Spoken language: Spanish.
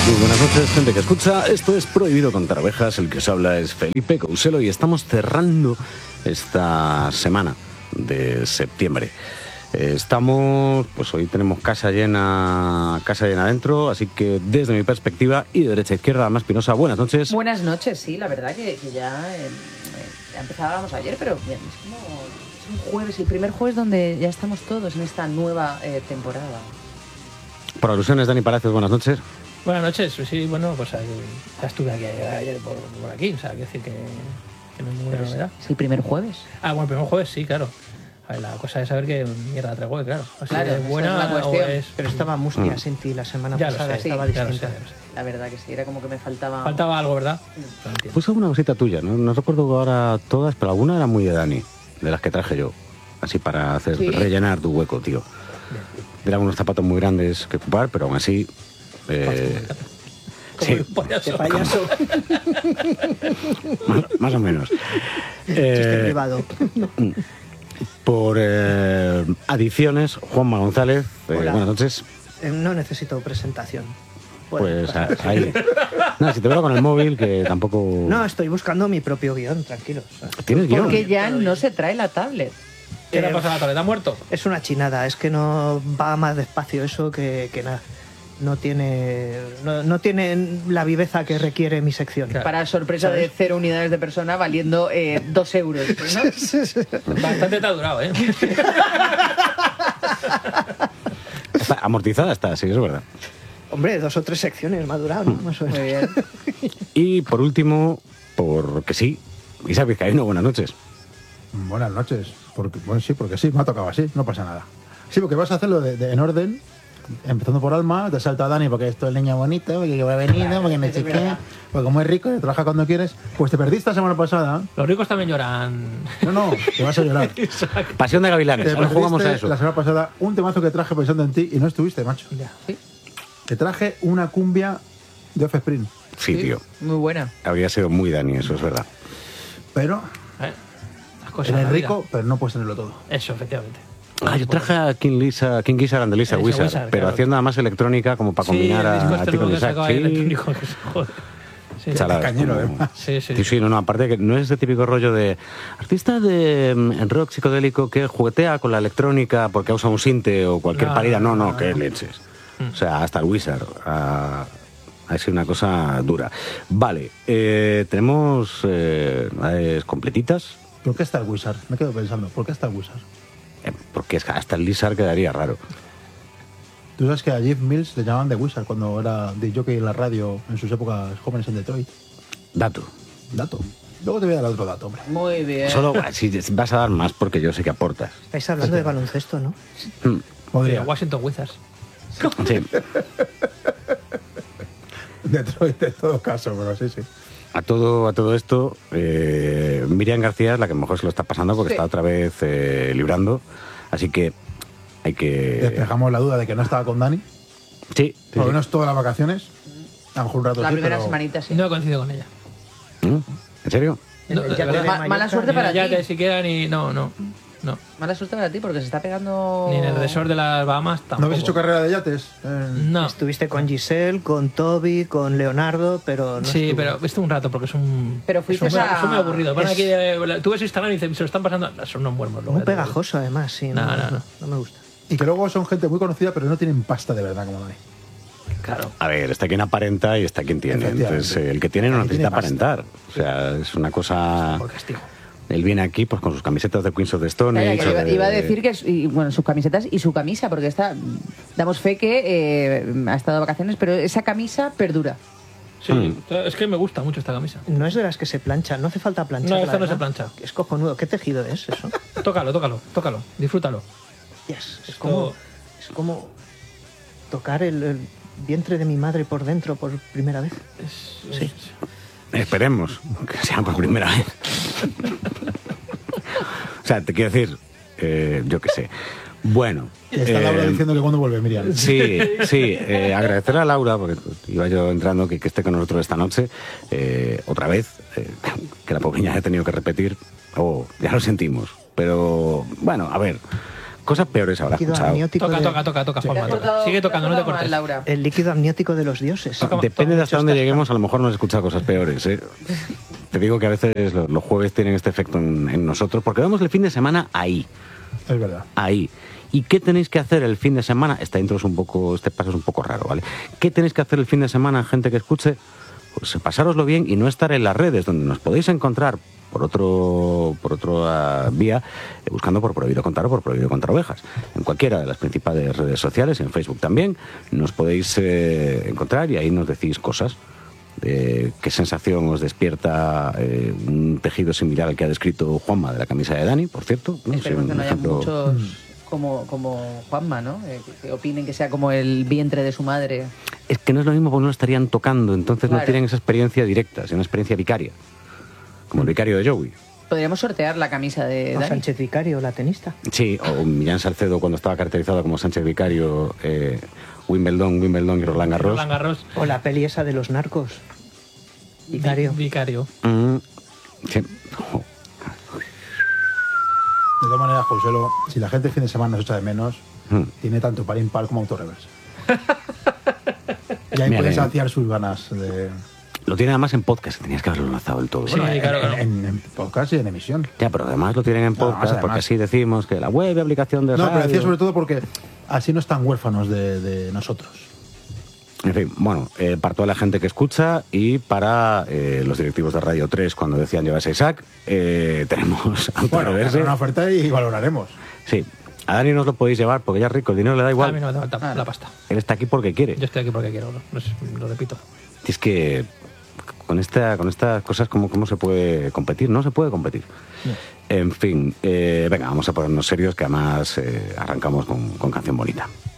Muy buenas noches, gente que escucha. Esto es Prohibido Contar Ovejas. El que os habla es Felipe Couselo y estamos cerrando esta semana de septiembre. Estamos, pues hoy tenemos casa llena dentro, así que desde mi perspectiva y de derecha a izquierda, Alma Espinosa, buenas noches. Buenas noches, sí, la verdad que ya empezábamos ayer, pero bien, es un jueves, el primer jueves donde ya estamos todos en esta nueva temporada. Por alusiones, Dani Palacios, buenas noches. Buenas noches, sí, bueno, pues ya estuve aquí ayer por aquí, o sea, quiero decir que no hay ninguna novedad. Es el primer jueves. Ah, bueno, el primer jueves sí, claro. A ver, la cosa es saber qué mierda traigo, claro. O sea, Claro, ¿es buena esa es la o cuestión. es...? Pero estaba Mustia sin ti la semana Ya lo pasada, sé, estaba ya lo distinta. sé. La verdad que sí, era como que me faltaba... Faltaba algo, ¿verdad? No entiendo. Pues alguna cosita tuya, no recuerdo ahora todas, pero alguna era muy de Dani, de las que traje yo, así para hacer Sí. rellenar tu hueco, tío. Eran unos zapatos muy grandes que ocupar, pero aún así... Como sí, un payaso. De payaso, más o menos. chiste privado. Por adiciones, Juanma González, Hola. buenas noches. No necesito presentación. Pues Puedes pasar. ahí. No, si te veo con el móvil, que tampoco... No, estoy buscando mi propio guión, tranquilos. ¿Tienes guión? Porque ya no se trae la tablet. ¿Qué le ha pasado a la tablet? ¿Ha muerto? Es una chinada, es que no va más despacio eso que nada. No tiene la viveza que requiere mi sección. Claro. Para sorpresa ¿Sabes? de 0 unidades de persona valiendo 2 euros, ¿no? Bastante te ha durado, ¿eh? Está amortizada está, sí, es verdad. Hombre, 2 o 3 secciones me ha durado, ¿no? Más o menos. Muy bien. Y por último, porque sí, Isaac Vizcaíno, buenas noches. Buenas noches. Porque sí, me ha tocado así, no pasa nada. Sí, porque vas a hacerlo en orden, empezando por Alma, te salta Dani porque esto es niña bonita, porque va venido, porque no sé qué, porque como es rico, y trabaja cuando quieres. Pues te perdiste la semana pasada. Los ricos también lloran. No, te vas a llorar. Pasión de Te Gavilanes, ahora jugamos a perdiste eso. la semana pasada un temazo que traje pensando en ti y no estuviste, macho. Ya. Sí, Te traje una cumbia de Offspring, Sí, tío, muy buena. habría sido muy Dani, eso es verdad. pero Las cosas de eres la vida. rico, pero no puedes tenerlo todo. Eso, efectivamente. Yo traje a King Gizzard and the Lizard Elisa Wizard, Wizard, pero claro. haciendo nada más electrónica como para combinar el disco a este ti nuevo con que Isaac. sacaba ahí Sí, electrónico, que se jode. Sí. chalada, Cañero, como- además. Sí, sí. Sí, no, aparte que no es ese típico rollo de artista de rock psicodélico que juguetea con la electrónica porque usa un sinte o cualquier No, parida. No, no, que no. leches. O sea, hasta el Wizard. Ha sido una cosa dura. Vale, tenemos novedades completitas. ¿Por qué está el Wizard? Me quedo pensando, ¿por qué está el Wizard? Porque es que hasta el Lizard quedaría raro. Tú sabes que a Jeff Mills le llamaban The Wizard cuando era de jockey en la radio en sus épocas jóvenes en Detroit. Dato. Dato. Luego te voy a dar otro dato, hombre. Muy bien. Solo si vas a dar más porque yo sé que aportas. Estáis hablando de baloncesto, ¿no? Podría. Washington Wizards. Sí. Detroit en todo caso, pero sí. A todo esto, Miriam García es la que mejor se lo está pasando porque Sí. está otra vez librando. Así que hay que... Despejamos la duda de que no estaba con Dani. Sí, sí, Por lo sí. menos todas las vacaciones. A lo mejor un rato La sí, primera pero semanita, sí. No he coincidido con ella. ¿En serio? No, En el de yate verdad. de Mallorca. Mala suerte Ni para en el ti. yate siquiera ni... No. Mala suerte para ti porque se está pegando... Ni en el resort de las Bahamas tampoco. ¿No habéis hecho carrera de yates? No. Estuviste con Giselle, con Toby, con Leonardo, pero no Sí, estuvo. pero estuve un rato porque es un... Pero es fuiste un- a- Son muy aburridos. Van es- aquí, tú ves Instagram y dices, se lo están pasando... Son unos muermos. Muy pegajoso, además, sí. No. No me gusta. Y que luego son gente muy conocida, pero no tienen pasta de verdad como Dani. Claro. A ver, está quien aparenta y está quien tiene. Efectivamente. Entonces, el que tiene no El que necesita tiene pasta. aparentar. O sea, es una cosa... Por castigo. Él viene aquí pues con sus camisetas de Queens of the Stone Calla, Age. que o de- iba a decir que bueno, sus camisetas y su camisa, porque damos fe que ha estado de vacaciones, pero esa camisa perdura. Sí, es que me gusta mucho esta camisa. No es de las que se planchan, no hace falta planchar. No, esta no se plancha. Es cojonudo. ¿Qué tejido es eso? Tócalo. Disfrútalo. Yes, es Esto- como tocar el vientre de mi madre por dentro por primera vez. Sí. Esperemos que sea por primera vez. O sea, te quiero decir, yo qué sé. Bueno. Está Laura diciendo que cuando vuelve, Miriam. Sí, agradecerle a Laura, porque iba yo entrando, que esté con nosotros esta noche, otra vez, que la pobre niña ha tenido que repetir. Ya lo sentimos. Pero, bueno, a ver, Cosas peores habrás Líquido escuchado. amniótico Toca, de- toca, Te Juanma. has portado- Sigue tocando, no te has portado cortes. mal, Laura. El líquido amniótico de los dioses. Toca- Depende de hasta mucho dónde estás- lleguemos, a lo mejor nos has escuchado cosas peores. ¿eh? Te digo que a veces los jueves tienen este efecto en nosotros, porque vemos el fin de semana ahí. Es verdad. Ahí. ¿Y qué tenéis que hacer el fin de semana? Esta intro es un poco, este paso es un poco raro, ¿vale? ¿Qué tenéis que hacer el fin de semana, gente que escuche? Pues pasároslo bien y no estar en las redes, donde nos podéis encontrar por otra vía, buscando por Prohibido Contar o por Prohibido Contar Ovejas. En cualquiera de las principales redes sociales, en Facebook también, nos podéis encontrar y ahí nos decís cosas. ¿Qué sensación os despierta un tejido similar al que ha descrito Juanma de la camisa de Dani, por cierto? ¿no? Esperemos Sí, que un no haya ejemplo- muchos como Juanma, ¿no? Que opinen que sea como el vientre de su madre. Es que no es lo mismo porque no lo estarían tocando, entonces no Claro. tienen esa experiencia directa, sino una experiencia vicaria. Como el vicario de Joey. Podríamos sortear la camisa de O Dani. Sánchez Vicario, la tenista. Sí, o Millán Salcedo cuando estaba caracterizado como Sánchez Vicario, Wimbledon y Roland Garros. Roland Garros. O la peli esa de los narcos. Vicario. Vicario. Mm, sí. Oh, De todas maneras, Joselo, si la gente el fin de semana nos echa de menos, mm. tiene tanto para impar como autorreverse. Y ahí Mira, puede mira. saciar sus ganas de... Lo tiene además en podcast, tenías que haberlo lanzado del todo. Sí, claro, claro. En podcast y en emisión. Ya, pero además lo tienen en podcast, además. porque así decimos que la web, aplicación de No, pero radio... decía sobre todo porque así no están huérfanos de nosotros. En fin, bueno, para toda la gente que escucha y para los directivos de Radio 3 cuando decían llevarse a Isaac, tenemos Bueno, Autoreverse. hacer una oferta y valoraremos. Sí, a Dani nos lo podéis llevar porque ya es rico, el dinero le da A mí igual. no me hace falta la pasta. Él está aquí porque quiere. Yo estoy aquí porque quiero, lo repito. Y es que con estas cosas, ¿cómo se puede competir? No se puede competir. En fin, venga, vamos a ponernos serios que además arrancamos con canción bonita.